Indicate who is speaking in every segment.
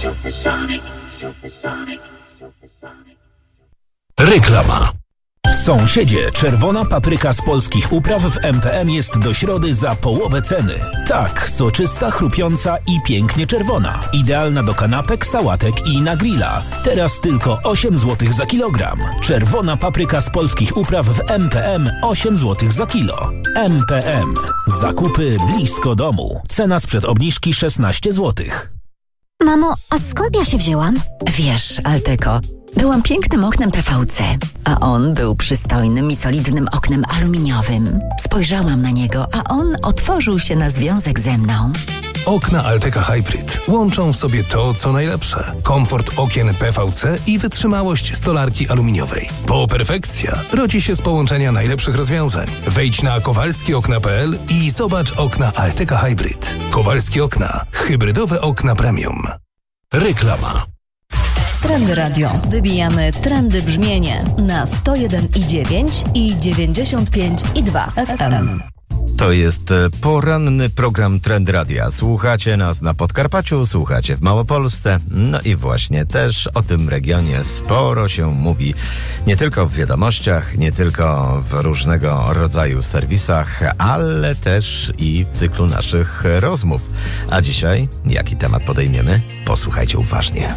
Speaker 1: Reklama. Sąsiedzie, czerwona papryka z polskich upraw w MPM jest do środy za połowę ceny. Tak, soczysta, chrupiąca i pięknie czerwona. Idealna do kanapek, sałatek i na grilla. Teraz tylko 8 zł za kilogram. Czerwona papryka z polskich upraw w MPM 8 zł za kilo. MPM. Zakupy blisko domu. Cena sprzed obniżki 16 zł.
Speaker 2: Mamo, a skąd ja się wzięłam?
Speaker 3: Wiesz, Alteko, byłam pięknym oknem PVC, a on był przystojnym i solidnym oknem aluminiowym. Spojrzałam na niego, a on otworzył się na związek ze mną.
Speaker 4: Okna Alteka Hybrid łączą w sobie to, co najlepsze. Komfort okien PVC i wytrzymałość stolarki aluminiowej. Bo perfekcja rodzi się z połączenia najlepszych rozwiązań. Wejdź na kowalskiokna.pl i zobacz okna Alteka Hybrid. Kowalskie Okna. Hybrydowe okna premium.
Speaker 1: Reklama.
Speaker 5: Trendy Radio. Wybijamy trendy brzmienie na 101,9 i 95,2 FM.
Speaker 6: To jest poranny program Trendy Radia. Słuchacie nas na Podkarpaciu, słuchacie w Małopolsce. No i właśnie też o tym regionie sporo się mówi. Nie tylko w wiadomościach, nie tylko w różnego rodzaju serwisach, ale też i w cyklu naszych rozmów. A dzisiaj jaki temat podejmiemy? Posłuchajcie uważnie.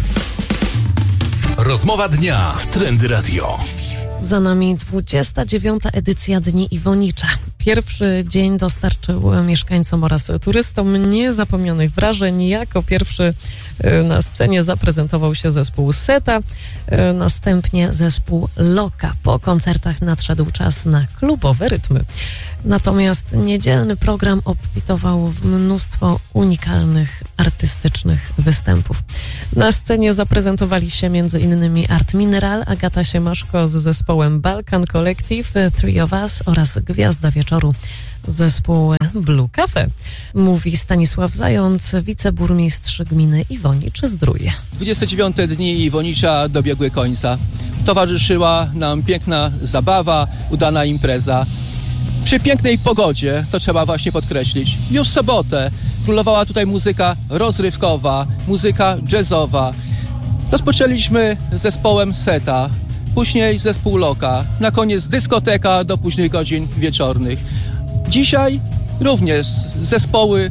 Speaker 1: Rozmowa dnia w Trendy Radio.
Speaker 7: Za nami 29. edycja Dni Iwonicza. Pierwszy dzień dostarczył mieszkańcom oraz turystom niezapomnianych wrażeń. Jako pierwszy na scenie zaprezentował się zespół Seta, następnie zespół Loka. Po koncertach nadszedł czas na klubowe rytmy. Natomiast niedzielny program obfitował w mnóstwo unikalnych, artystycznych występów. Na scenie zaprezentowali się m.in. Art Mineral, Agata Siemaszko z zespołem Balkan Collective, Three of Us oraz Gwiazda Wieczoru, zespół Blue Cafe. Mówi Stanisław Zając, wiceburmistrz gminy Iwonicz-Zdrój.
Speaker 8: 29 dni Iwonicza dobiegły końca. Towarzyszyła nam piękna zabawa, udana impreza. Przy pięknej pogodzie, to trzeba właśnie podkreślić, już w sobotę królowała tutaj muzyka rozrywkowa, muzyka jazzowa. Rozpoczęliśmy zespołem Seta, później zespół Loka, na koniec dyskoteka do późnych godzin wieczornych. Dzisiaj również zespoły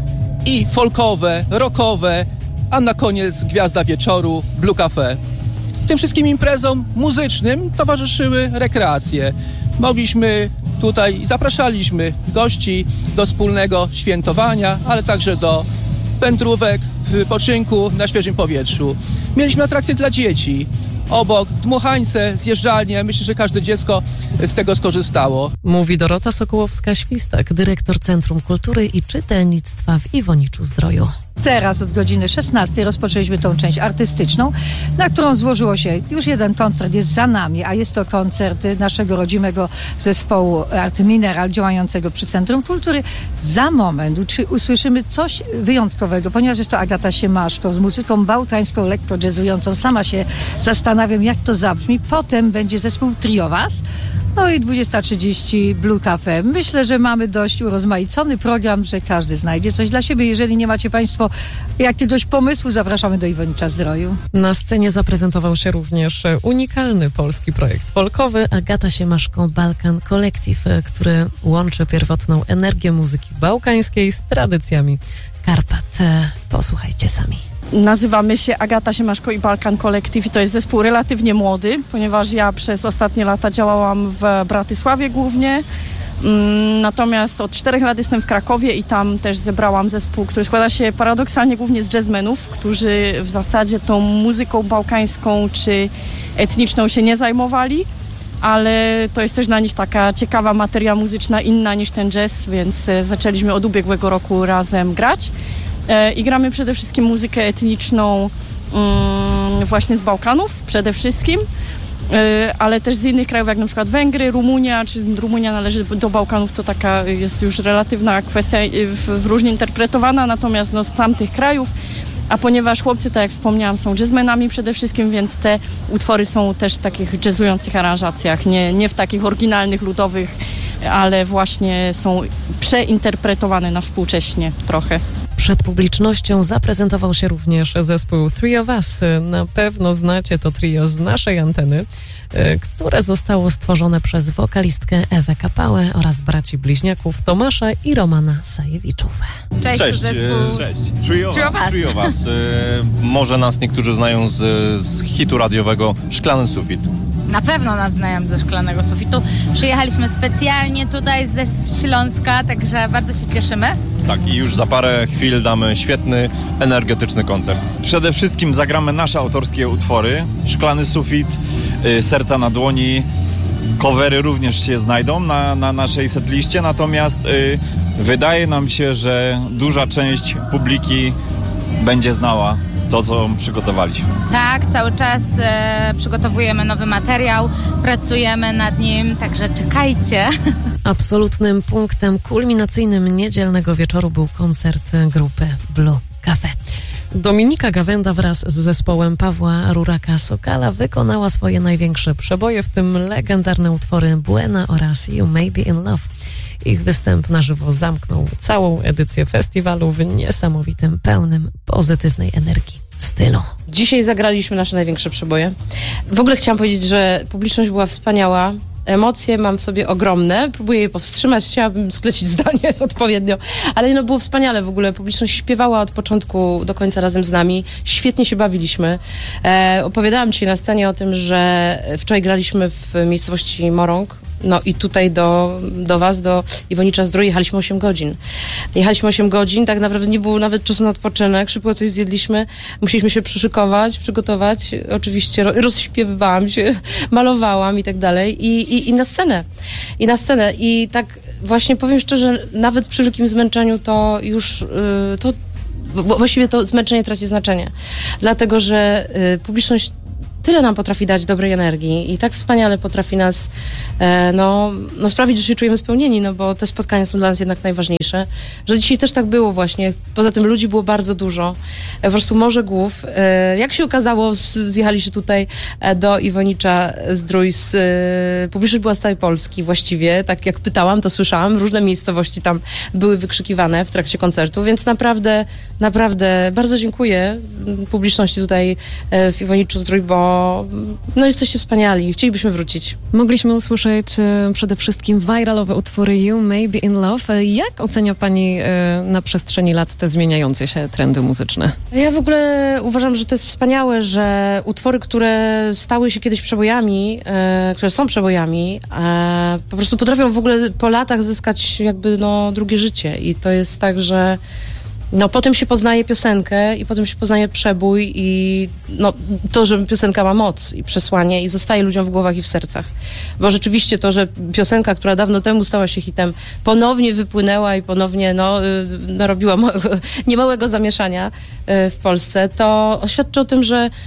Speaker 8: i folkowe, rockowe, a na koniec Gwiazda Wieczoru, Blue Cafe. Tym wszystkim imprezom muzycznym towarzyszyły rekreacje. Mogliśmy tutaj, zapraszaliśmy gości do wspólnego świętowania, ale także do wędrówek, wypoczynku na świeżym powietrzu. Mieliśmy atrakcje dla dzieci. Obok dmuchańce, zjeżdżalnie. Myślę, że każde dziecko z tego skorzystało.
Speaker 7: Mówi Dorota Sokołowska-Świstak, dyrektor Centrum Kultury i Czytelnictwa w Iwoniczu-Zdroju.
Speaker 9: Teraz od godziny 16 rozpoczęliśmy tą część artystyczną, na którą złożyło się już jeden koncert, jest za nami, a jest to koncert naszego rodzimego zespołu Art Mineral działającego przy Centrum Kultury. Za moment usłyszymy coś wyjątkowego, ponieważ jest to Agata Siemaszko z muzyką bałkańską, lekko jazzującą. Sama się zastanawiam, jak to zabrzmi. Potem będzie zespół Three of Us. No i 20:30 Blue Cafe. Myślę, że mamy dość urozmaicony program, że każdy znajdzie coś dla siebie. Jeżeli nie macie Państwo jakiegoś pomysłu, zapraszamy do Iwonicza-Zdroju.
Speaker 7: Na scenie zaprezentował się również unikalny polski projekt folkowy Agata Siemaszko Balkan Collective, który łączy pierwotną energię muzyki bałkańskiej z tradycjami Karpat. Posłuchajcie sami.
Speaker 10: Nazywamy się Agata Siemaszko i Balkan Collective i to jest zespół relatywnie młody, ponieważ ja przez ostatnie lata działałam w Bratysławie głównie, natomiast od 4 lat jestem w Krakowie i tam też zebrałam zespół, który składa się paradoksalnie głównie z jazzmenów, którzy w zasadzie tą muzyką bałkańską czy etniczną się nie zajmowali, ale to jest też dla nich taka ciekawa materia muzyczna, inna niż ten jazz, więc zaczęliśmy od ubiegłego roku razem grać. I gramy przede wszystkim muzykę etniczną właśnie z Bałkanów przede wszystkim, ale też z innych krajów, jak na przykład Węgry, Rumunia, czy Rumunia należy do Bałkanów, to taka jest już relatywna kwestia różnie interpretowana, natomiast z tamtych krajów, a ponieważ chłopcy, tak jak wspomniałam, są jazzmenami przede wszystkim, więc te utwory są też w takich jazzujących aranżacjach, nie w takich oryginalnych, ludowych, ale właśnie są przeinterpretowane na współcześnie trochę.
Speaker 7: Przed publicznością zaprezentował się również zespół Three of Us. Na pewno znacie to trio z naszej anteny, które zostało stworzone przez wokalistkę Ewę Kapałę oraz braci bliźniaków Tomasza i Romana Sajewiczów.
Speaker 11: Cześć, to zespół
Speaker 12: Cześć. Three of Us. Może nas niektórzy znają z hitu radiowego Szklany Sufit.
Speaker 11: Na pewno nas znają ze Szklanego Sufitu. Przyjechaliśmy specjalnie tutaj ze Śląska, także bardzo się cieszymy.
Speaker 12: Tak, i już za parę chwil damy świetny, energetyczny koncert.
Speaker 13: Przede wszystkim zagramy nasze autorskie utwory. Szklany Sufit, Serca na dłoni. Covery również się znajdą na naszej setliście, natomiast wydaje nam się, że duża część publiki będzie znała to, co przygotowaliśmy.
Speaker 11: Tak, cały czas przygotowujemy nowy materiał, pracujemy nad nim, także czekajcie.
Speaker 7: Absolutnym punktem kulminacyjnym niedzielnego wieczoru był koncert grupy Blue Cafe. Dominika Gawenda wraz z zespołem Pawła Ruraka-Sokala wykonała swoje największe przeboje, w tym legendarne utwory Buena oraz You May Be In Love. Ich występ na żywo zamknął całą edycję festiwalu w niesamowitym, pełnym pozytywnej energii stylu.
Speaker 14: Dzisiaj zagraliśmy nasze największe przeboje. W ogóle chciałam powiedzieć, że publiczność była wspaniała. Emocje mam w sobie ogromne, próbuję je powstrzymać, chciałabym sklecić zdanie odpowiednio, ale no było wspaniale w ogóle, publiczność śpiewała od początku do końca razem z nami, świetnie się bawiliśmy. Opowiadałam dzisiaj na scenie o tym, że wczoraj graliśmy w miejscowości Morąg, no i tutaj do was, do Iwonicza-Zdrój jechaliśmy 8 godzin. Jechaliśmy 8 godzin, tak naprawdę nie było nawet czasu na odpoczynek, szybko coś zjedliśmy, musieliśmy się przyszykować, przygotować, oczywiście rozśpiewywałam się, malowałam i tak dalej i na scenę. I tak właśnie powiem szczerze, nawet przy wielkim zmęczeniu to już, właściwie to zmęczenie traci znaczenie, dlatego że publiczność tyle nam potrafi dać dobrej energii i tak wspaniale potrafi nas sprawić, że się czujemy spełnieni, no bo te spotkania są dla nas jednak najważniejsze, że dzisiaj też tak było właśnie. Poza tym ludzi było bardzo dużo, po prostu morze głów. Jak się okazało, zjechali się tutaj do Iwonicza-Zdrój, publiczność była z całej Polski właściwie, tak jak pytałam, to słyszałam, różne miejscowości tam były wykrzykiwane w trakcie koncertu, więc naprawdę bardzo dziękuję publiczności tutaj w Iwoniczu-Zdrój, bo jesteście wspaniali. Chcielibyśmy wrócić.
Speaker 7: Mogliśmy usłyszeć przede wszystkim viralowe utwory You May Be In Love. Jak ocenia pani na przestrzeni lat te zmieniające się trendy muzyczne?
Speaker 14: Ja w ogóle uważam, że to jest wspaniałe, że utwory, które stały się kiedyś przebojami, które są przebojami, po prostu potrafią w ogóle po latach zyskać jakby drugie życie. I to jest tak, że potem się poznaje piosenkę i potem się poznaje przebój i to, że piosenka ma moc i przesłanie i zostaje ludziom w głowach i w sercach. Bo rzeczywiście to, że piosenka, która dawno temu stała się hitem, ponownie wypłynęła i ponownie narobiła niemałego zamieszania w Polsce, to świadczy o tym,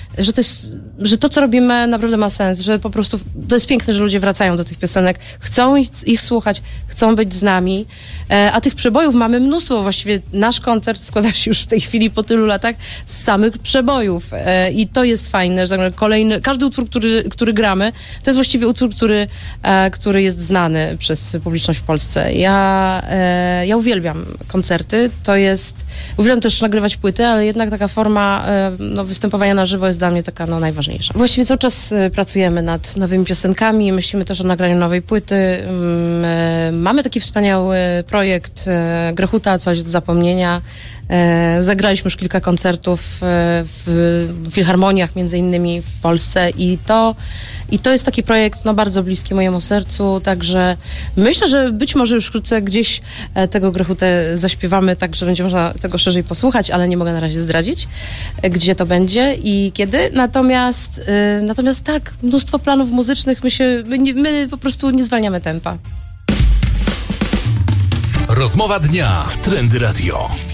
Speaker 14: że to, co robimy, naprawdę ma sens, że po prostu to jest piękne, że ludzie wracają do tych piosenek, chcą ich słuchać, chcą być z nami, a tych przebojów mamy mnóstwo. Właściwie nasz koncert składa się już w tej chwili po tylu latach z samych przebojów i to jest fajne, że każdy utwór, który gramy, to jest właściwie utwór, który jest znany przez publiczność w Polsce. Ja uwielbiam koncerty, uwielbiam też nagrywać płyty, ale jednak taka forma występowania na żywo jest dla mnie taka najważniejsza. Właściwie cały czas pracujemy nad nowymi piosenkami, myślimy też o nagraniu nowej płyty. Mamy taki wspaniały projekt Grechuta, Coś do zapomnienia. Zagraliśmy już kilka koncertów w filharmoniach, między innymi w Polsce i to jest taki projekt bardzo bliski mojemu sercu, także myślę, że być może już wkrótce gdzieś tego Grechutę zaśpiewamy, tak że będzie można tego szerzej posłuchać, ale nie mogę na razie zdradzić, gdzie to będzie i kiedy. Natomiast tak, mnóstwo planów muzycznych, my po prostu nie zwalniamy tempa.
Speaker 1: Rozmowa dnia w Trendy Radio.